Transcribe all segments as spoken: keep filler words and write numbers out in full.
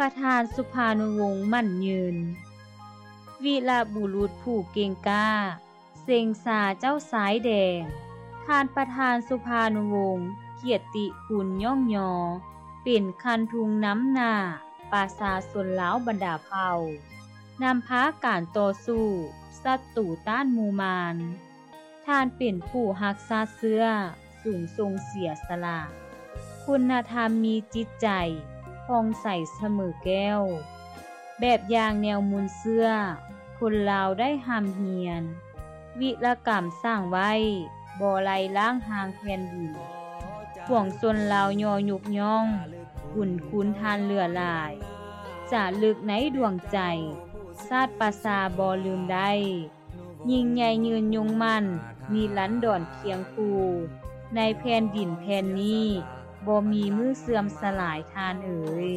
ประธานสุภานุวงศ์มั่นยืนวีรบุรุษผู้เก่งกล้าเซ็งสาเจ้าสายแดงท่านประธานสุภานุวงศ์เกียรติคุณย่องยอเป็นคันทุงน้ำหน้าประชาชนลาวบรรดาเผ่านำพาการต่อสู้ศัตรูต้านหมู่มารท่านเป็นผู้รักษาเสื้อสูงทรงเสียสละคุณธรรมมีจิตใจผ่องใสเสมอแก้วแบบอย่างแนวมูลเสื้อคนลาวได้ห้ามเฮียนวิรกรรมสร้างไว้บ่ไล่ล้างห่างแผ่นดินพวกชนลาวยอยุกย่องบุญคุณทานเหลือหลายจะลึกในดวงใจชาติประสาบ่ลืมได้ยิ่งใหญ่ยืนยงมั่นนิรันดรเคียงคู่ในแผ่นดินแผ่นนี้บ่มีมือเสื่อมสลายทานเอ๋ย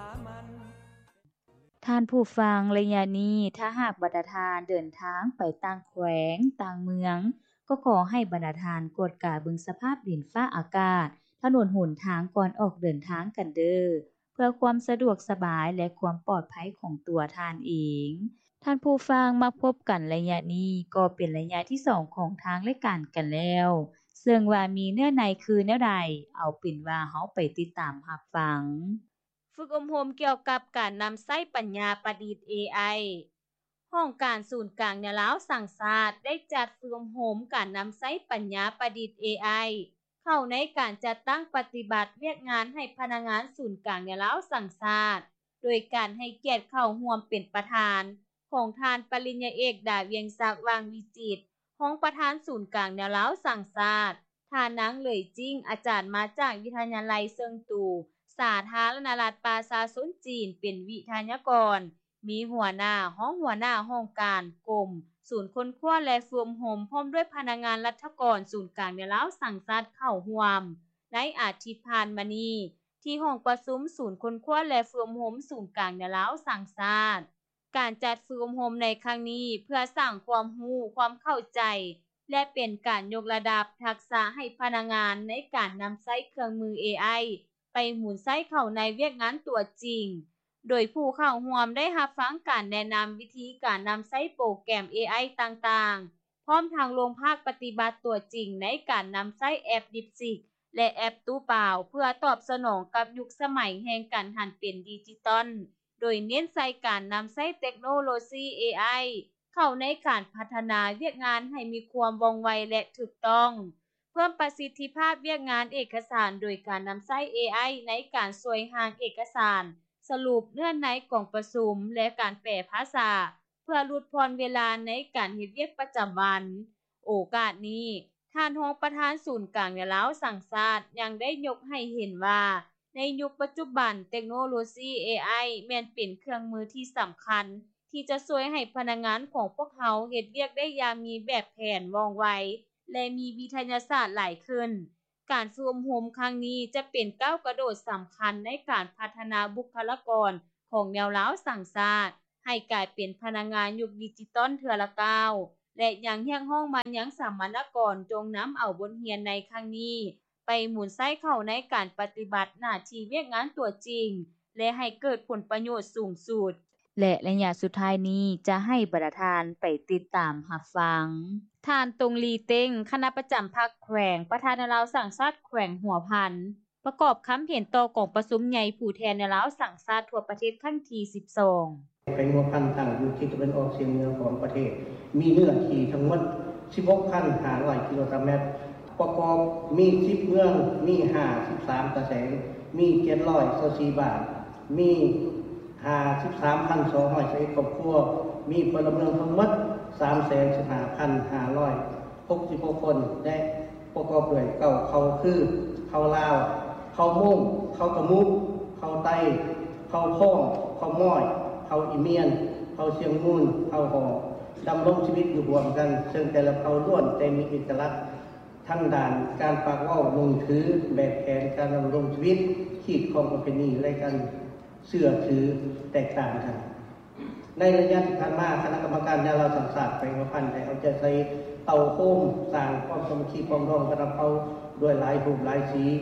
ท่านผู้ฟังระยะนี้ถ้าหากบรรดาทานเดินทางไปต่างแขวงต่างเมืองก็ขอให้บรรดาทานกวดกาเบิ่งสภาพดินฟ้าอากาศถนนหนทางก่อนออกเดินทางกันเด้อเพื่อความสะดวกสบายและความปลอดภัยของตัวทานเองท่านผู้ฟังมาพบกันระยะนี้ก็เป็นระยะที่สองของทางรายการกันแล้วซึ่งว่ามีเนื้อในคือแนวใดเอาเป็นว่าเฮาไปติดตามรับฟังฝึกอบรมเกี่ยวกับการนำใช้ปัญญาประดิษฐ์ เอ ไอ ห้องการศูนย์กลางแนวลาวสังชาติได้จัดฝึกอบรมการนำใช้ปัญญาประดิษฐ์ เอ ไอ เข้าในการจัดตั้งปฏิบัติเวียกงานให้พนักงานศูนย์กลางแนวลาวสังชาติโดยการให้เกียรติเข้าร่วมเป็นประธานของท่านปริญญาเอกดาเวียงศักดิ์วางวิจิตรรองประธานศูนย์กลางแนวลาวสังชาติท่านนางเหลยจิ้งอาจารย์มาจากวิทยาลัยเซิงตูสาธารณรัฐประชาชนจีนเป็นวิทยากรมีหัวหน้าห้องหัวหน้าห้องการกรมศูนย์ค้นคว้าและฝึกอบรมพร้อมด้วยพนักงานรัฐกรศูนย์กลางแนวลาวสังชาติเข้าร่วมในอาทิตย์ผ่านมานี้ที่ห้องประชุมศูนย์ค้นคว้าและฝึกอบรมศูนย์กลางแนวลาวสังชาติการจัดฝึกอบรมในครั้งนี้เพื่อสร้างความรู้ความเข้าใจและเป็นการยกระดับทักษะให้พนักงานในการนำใช้เครื่องมือ เอ ไอ ไปหมุนใช้เข้าในเวียกงานตัวจริงโดยผู้เข้าร่วมได้รับฟังการแนะนำวิธีการนำใช้โปรแกรม เอ ไอ ต่างๆพร้อมทางลงภาคปฏิบัติตัวจริงในการนำใช้แอป DeepSeek และแอปตู้เปล่าเพื่อตอบสนองกับยุคสมัยแห่งการหันเป็นดิจิทัลโดยเน้นใส่การนำใช้เทคโนโลยี เอ ไอ เข้าในการพัฒนาเวียกงานให้มีความว่องไวและถูกต้องเพิ่มประสิทธิภาพเวียกงานเอกสารโดยการนำใช้ เอ ไอ ในการช่วยร่างเอกสารสรุปเนื้อในกล่องประชุมและการแปลภาษาเพื่อลดพรเวลาในการเฮ็ดเวียกประจำวันโอกาสนี้ท่านรองประธานศูนย์กลางแนวลาวสังชาติยังได้ยกให้เห็นว่าในยุคปัจจุบันเทคโนโลยี เอ ไอ แม่นเป็นเครื่องมือที่สำคัญที่จะช่วยให้พนักงานของพวกเขาเฮ็ดเวียกได้อย่างมีแบบแผนว่องไวและมีวิทยาศาสตร์หลายขึ้นการฝึกอบรมครั้งนี้จะเป็นก้าวกระโดดสำคัญในการพัฒนาบุคลากรของแนวลาวสังชาติให้กลายเป็นพนักงานยุคดิจิทัลเทื่อละก้าวและยังเรียกร้องมายังสามัญกรจงนำเอาบทเรียนในครั้งนี้ไปหมุนใช้เข้าในการปฏิบัติหน้าที่เวียกงานตัวจริงและให้เกิดผลประโยชน์สูงสุดและระยะสุดท้ายนี้จะให้บรรดาทานไปติดตามรับฟังท่านตงลีเต็งคณะประจำภาคแขวงประธานลาวสังชาติแขวงหัวพันประกอบคำเห็นต่อกองประชุมใหญ่ผู้แทนในลาวสังชาติทั่วประเทศครั้งที่สิบสองเป็นหัวพันตั้งอยู่ที่ตะวันออกเฉียงเหนือของประเทศมีเนื้อที่ทั้งหมด สิบหกพันห้าร้อย กิโลเมตรประกอบมีสิบเมืองมีห้าสิบสามตะแสงมีเจ็ดร้อยยี่สิบสี่บาทมีห้าสิบสามพันสองร้อยสิบเอ็ดครอบครัวมีพลเมืองทั้งหมด สามแสนสิบห้าพันห้าร้อยหกสิบหก คนและประกอบด้วยเก้าเขาคือเขาลาวเขามุ่งเขากระมุกเขาไตเขาพ่องเขาม้อยเขาอีเมียนเขาเชียงมูนเขาหอดำรงชีวิตอยู่รวมกันซึ่งแต่ละเขาล้วนแต่มีเอกลักษณ์ทั้งด้านการปากว่าวลงถือแบบแผนการดำรงชีวิตขีดของประเพณีและการเสื่อถือแตกต่างกันในระยะที่ผ่านมาคณะกรรมการดาราสังชาติแขวงหัวพันได้เอาใจใส่เตาโค้งสร้างความสามัคคีความร่วมกันเอาด้วยหลายรูปหลายสี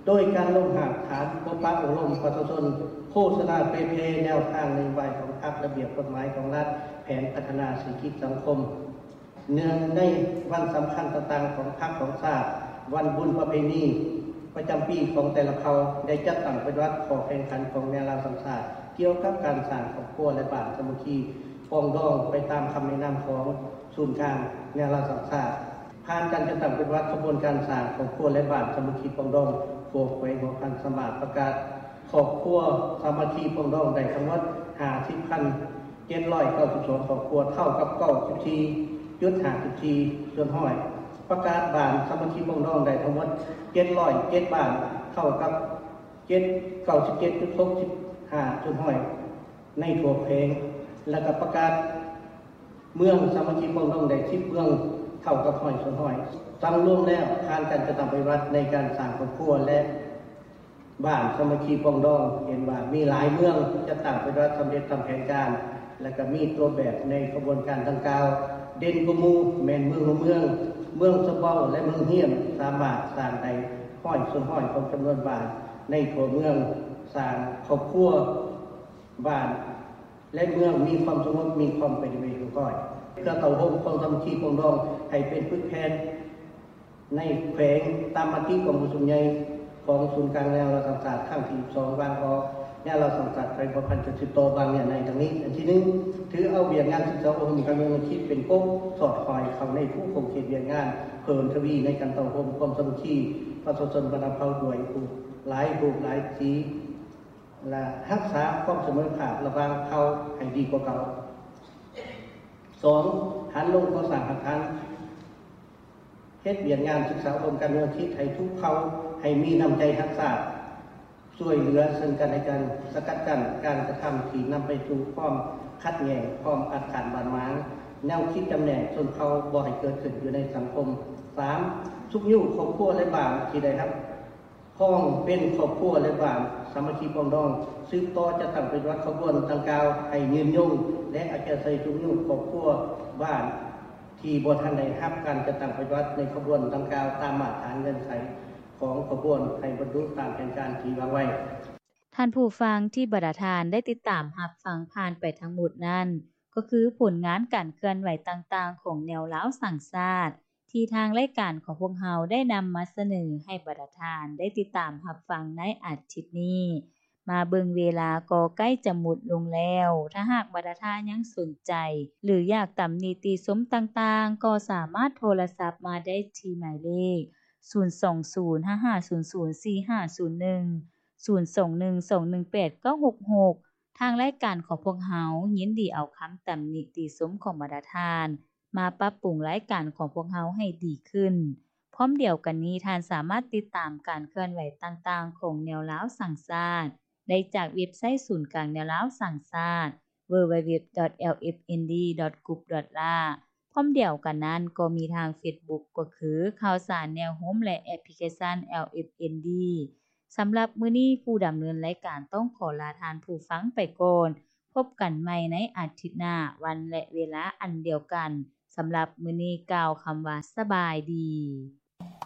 โดยการลงหากฐานพบปะอบรมประชาชนโฆษณาเผยแพร่แนวทางนโยบายของพรรคระเบียบกฎหมายของรัฐแผนพัฒนาเศรษฐกิจสังคมเนื่องในวันสำคัญต่างๆของพรรคของชาติวันบุญประเพณีประจำปีของแต่ละเผ่าได้จัดตั้งเป็นวัดขอแข่งขันของแนวราวสังสารเกี่ยวกับการสร้างครอบครัวและบ้านสามัคคีปองดองไปตามคำแนะนำของศูนย์กลางแนวราวสังสารผ่านการจัดตั้งเป็นวัดขบวนการสร้างครอบครัวและบ้านสามัคคีปองดองโปรไว้ของพันสมาร์ทประกาศครอบครัวสามัคคีปองดองได้ทั้งหมด ห้าสิบพันเจ็ดร้อยเก้าสิบสอง ครอบครัวเท่ากับ เก้าสิบสี่จุดห้าสี่ ส่วนห้อยประกาศบ้านสามัคคีปองดองได้ทั้งหมดเจ็ดร้อยเจ็ดบ้านเท่ากับเจ็ด เก้าสิบเจ็ดจุดหกห้า ส่วนห้อยในทั่วเพลงแล้วก็ประกาศเมืองสามัคคีปองดองได้สิบเมืองเท่ากับห้อยส่วนห้อยตั้งรวมแล้วผ่านการจัดตั้งเป็นวัดในการสร้างครอบครัวและบ้านสามัคคีปองดองเห็นว่ามีหลายเมืองจะตั้งเป็นวัดสำเร็จตามแผนการและก็มีตัวแบบในกระบวนการดังกล่าวเด่นกว่าหมู่แม่นเมืองเมืองเมืองสะเบาและเมืองเฮียนสามารถสร้างได้ห้อยส่วนห้อยของจำนวนบ้านในทั่วเมืองสร้างครอบครัวบ้านและเมืองมีความสงบมีความเป็นไปของก้อยเพื่อต่อห่มของสามัคคีปองดองให้เป็นพื้นแผ่นในแขวงตามมติของผู้สูงใหญ่ของศูนย์กลางแนวราวสังสารข้างที่สองบางออกแนวราวสังสารไปประพันธ์จุดสิบโตบางเนี่ยในทางนี้อันที่หนึ่งถือเอาเบียงงานศึกษาองค์การเมืองคิดเป็นก๊กสอดคอยเข้าในผู้คงเขตเบียงงานเพิ่มทวีในการต่อห่มความสามัคคีประชาชนบรรดาเผ่าด้วยผู้หลายรูปหลายสีและรักษาความเสมอภาคระหว่างเผ่าให้ดีกว่าเก่าสองหันลงข้อสั่งหักทันเฮ็ดเบียนงานศึกษาองค์การเมืองคิดให้ทุกเผ่าให้มีน้ำใจรักษาช่วยเหลือซึ่งกันและกันสกัดกั้นการกระทำที่นำไปสู่ความขัดแย้งความอัดขันบาดหมางแนวคิดจำแนกชนเผ่าบ่ให้เกิดขึ้นอยู่ในสังคมสามทุกยุ่งครอบครัวและบ้านที่ได้รับพ้องเป็นครอบครัวและบ้านสามัคคีปองดองสืบต่อจะตั้งเป็นวัดขบวนดังกล่าวให้ยืนยงและอาจจะใส่ทุกยุ่งครอบครัวบ้านที่บ่ทันได้รับการจะตั้งเป็นวัดในขบวนดังกล่าวตามมาตรฐานเงื่อนไขของขบวนให้บรรลุตามแผนการที่วางไว้ท่านผู้ฟังที่บรรดาทานได้ติดตามรับฟังผ่านไปทั้งหมดนั้นก็คือผลงานการเคลื่อนไหวต่างๆของแนวร้าวสังชาติที่ทางรายการของพวกเราได้นำมาเสนอให้บรรดาทานได้ติดตามรับฟังในอาทิตย์นี้มาเบิ่งเวลาก็ใกล้จะหมดลงแล้วถ้าหากบรรดาทานยังสนใจหรืออยากตำหนิติชมต่างๆก็สามารถโทรศัพท์มาได้ที่หมายเลขศูนย์ สอง ศูนย์ ห้า ห้า ศูนย์ ศูนย์ สี่ ห้า ศูนย์ หนึ่ง ศูนย์ สอง หนึ่ง สอง หนึ่ง แปด เก้า หก หกทางรายการของพวกเรายินดีเอาคำตำหนิติชมของบรรดาทานมาปรับปรุงรายการของพวกเราให้ดีขึ้นพร้อมเดียวกันนี้ท่านสามารถติดตามการเคลื่อนไหวต่างๆของแนวร้าวสังชาติได้จากเว็บไซต์ศูนย์กลางแนวร้าวสังชาติ ดับเบิลยู ดับเบิลยู ดับเบิลยู ดอท แอล เอฟ เอ็น ดี ดอท กรุ๊ป ดอท เอ แอล พร้อมเดียวกันนั้นก็มีทาง Facebook ก็คือข่าวสารแนวโฮมและแอปพลิเคชัน แอล เอฟ เอ็น ดี สำหรับมื้อนี้ผู้ดำเนินรายการต้องขอลาทานผู้ฟังไปก่อนพบกันใหม่ในอาทิตย์หน้าวันและเวลาอันเดียวกันสำหรับมื้อนี้กล่าวคำว่าสบายดี